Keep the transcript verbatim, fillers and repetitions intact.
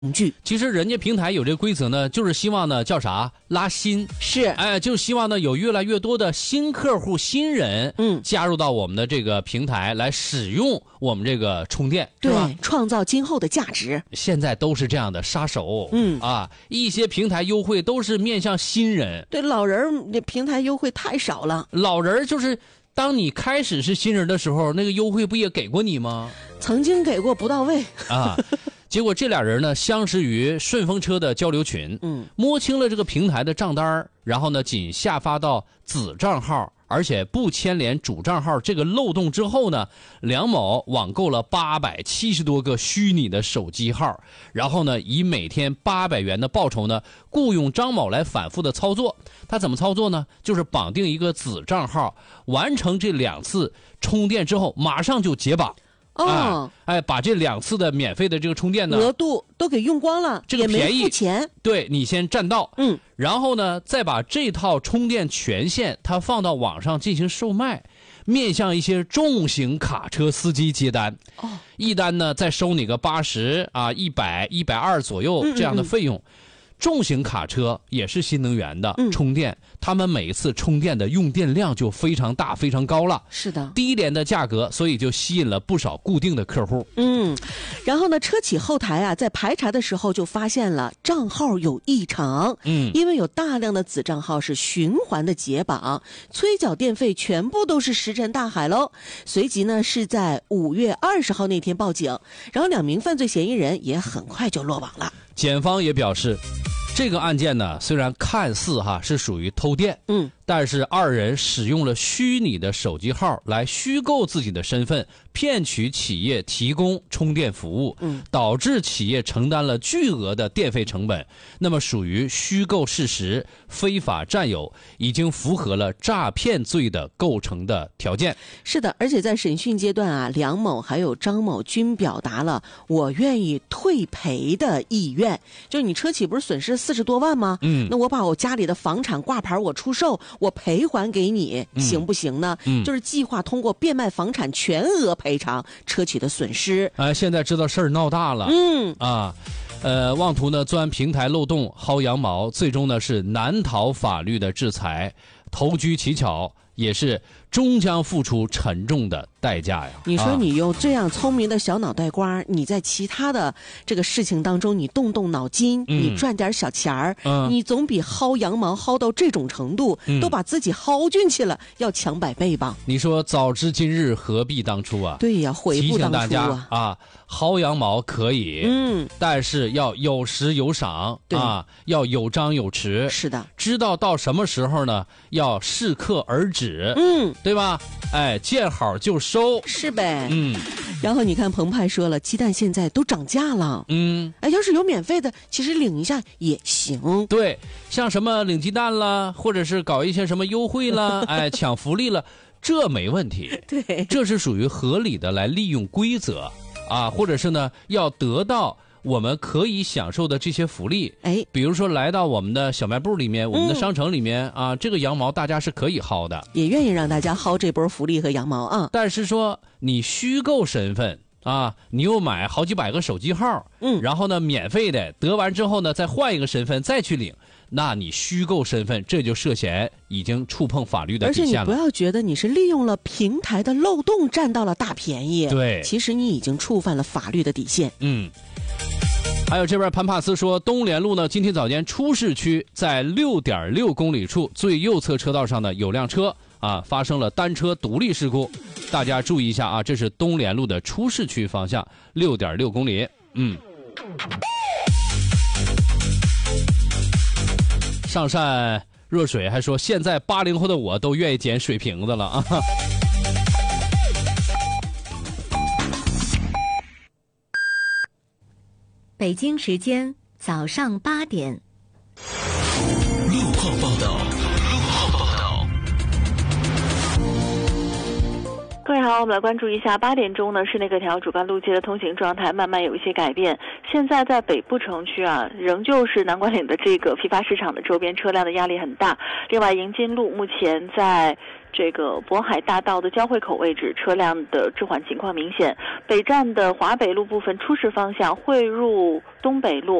据。 其实人家平台有这个规则呢，就是希望呢叫啥拉新， 是， 哎，就希望呢有越来越多的新客户、新人， 嗯， 加入到我们的这个平台来使用我们这个充电， 对， 是吧？ 创造今后的价值。 现在都是这样的杀手， 嗯啊，一些平台优惠都是面向新人， 对老人，这平台优惠太少了。 老人就是。当你开始是新人的时候，那个优惠不也给过你吗？ 曾经给过，不到位啊。结果这俩人呢相识于顺风车的交流群， 嗯， 摸清了这个平台的账单，然后呢仅下发到子账号，而且不牵连主账号这个漏洞之后呢，梁某网购了八百七十多个虚拟的手机号，然后呢以每天八百元的报酬呢雇佣张某来反复的操作。他怎么操作呢？就是绑定一个子账号，完成这两次充电之后马上就解绑。 哦， 哎，哎，把这两次的免费的这个充电呢， 额度都给用光了， 这个便宜， 也没付钱。 对，你先占到， 嗯， 然后呢，再把这套充电权限它放到网上进行售卖，面向一些重型卡车司机接单。 哦， 一单呢再收你个八十啊、一百、一百二左右这样的费用。嗯嗯嗯，重型卡车也是新能源的、嗯、充电，他们每一次充电的用电量就非常大、非常高了。 是的， 低廉的价格，所以就吸引了不少固定的客户。 嗯，然后呢，车企后台啊，在排查的时候就发现了账号有异常。 嗯， 因为有大量的子账号是循环的解绑，催缴电费全部都是石沉大海喽。随即呢，是在五月二十号那天报警，然后两名犯罪嫌疑人也很快就落网了。 检方也表示，这个案件呢，虽然看似哈是属于偷电， 嗯， 但是二人使用了虚拟的手机号来虚构自己的身份，骗取企业提供充电服务， 嗯， 导致企业承担了巨额的电费成本，那么属于虚构事实、非法占有，已经符合了诈骗罪的构成的条件。 是的，而且在审讯阶段啊，梁某还有张某均表达了我愿意退赔的意愿。就是你车企不是损失四十多万吗？ 嗯， 那我把我家里的房产挂牌我出售，我赔还给你， 嗯、 行不行呢？ 嗯， 就是计划通过变卖房产全额赔偿车企的损失。 哎，现在知道事儿闹大了。 嗯啊。呃，妄图呢钻平台漏洞薅羊毛，最终呢是难逃法律的制裁，投机取巧，也是终将付出沉重的代价呀。 你说你用这样聪明的小脑袋瓜，你在其他的这个事情当中，你动动脑筋， 嗯、 你赚点小钱儿， 嗯、 你总比薅羊毛薅到这种程度， 嗯、 都把自己薅进去了，要强百倍吧？ 你说早知今日何必当初啊？ 对呀，悔不当初啊！ 提醒大家啊，薅羊毛可以， 嗯， 但是要有时有赏啊，要有章有弛。 是的， 知道到什么时候呢？要适可而止， 嗯， 对吧？哎，见好就收， 是呗， 嗯。 然后你看，澎湃说了，鸡蛋现在都涨价了， 嗯， 哎，要是有免费的，其实领一下也行。 对，像什么领鸡蛋啦，或者是搞一些什么优惠啦，哎，抢福利了，这没问题。 对， 这是属于合理的来利用规则啊，或者是呢，要得到我们可以享受的这些福利。 哎， 比如说来到我们的小卖部里面，我们的商城里面、嗯、啊，这个羊毛大家是可以薅的， 也愿意让大家薅这波福利和羊毛啊。 但是说你虚构身份啊，你又买好几百个手机号， 嗯， 然后呢免费的得完之后呢，再换一个身份再去领，那你虚构身份，这就涉嫌已经触碰法律的底线了。 而且你不要觉得你是利用了平台的漏洞占到了大便宜， 对， 其实你已经触犯了法律的底线。 嗯。还有这边潘帕斯说，东联路呢，今天早间出市区在六点六公里处最右侧车道上呢，有辆车啊发生了单车独立事故，大家注意一下啊，这是东联路的出市区方向，六点六公里。嗯。上善若水还说，现在八零后的我都愿意捡水瓶子了啊。 北京时间早上八点。 路况报道。路况报道。 各位好，我们来关注一下八点钟呢，市内各条主干路街的通行状态慢慢有一些改变。现在在北部城区啊，仍旧是南关岭的这个批发市场的周边车辆的压力很大。另外，迎金路目前在这个渤海大道的交汇口位置，车辆的滞缓情况明显。北站的华北路部分出事方向汇入东北路